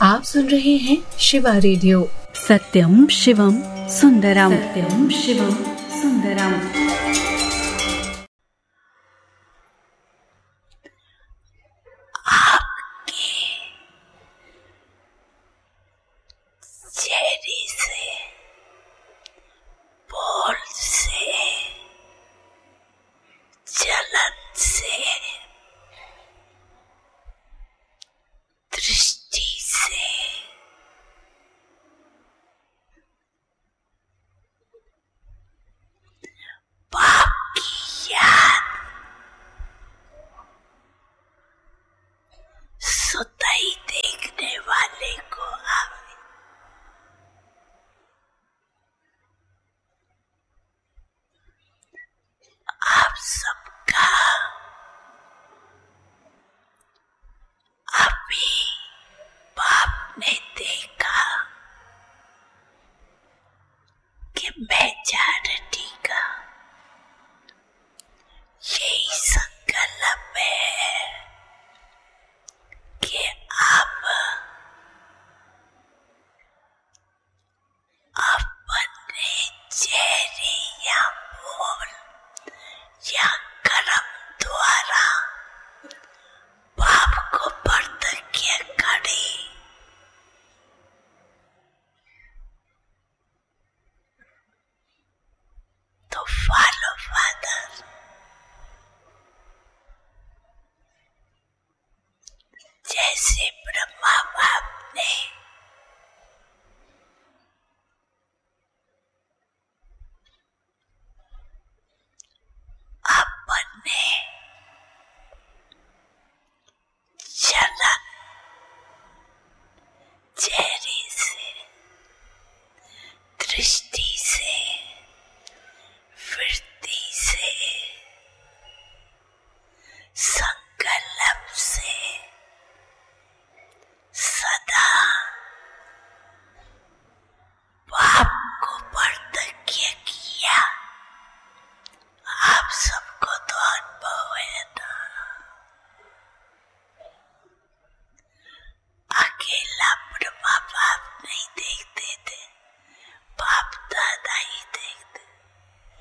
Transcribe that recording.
आप सुन रहे हैं शिवा रेडियो। सत्यम शिवम सुंदरम, सत्यम शिवम सुंदरम। चेहरे से, बोल से, चलन से, दृष्टि से, पाप की याद सुताई देखने वाले को आवे। आप सबका अभी बाप ने देखा कि मैं जा रही का, यही संकल्प है कि आप अपने चेहरे या बोल या कर्म द्वारा पाप को प्रत्यक्ष करे। तो फॉलो फादर, जैसे ब्रह्मा बाप ने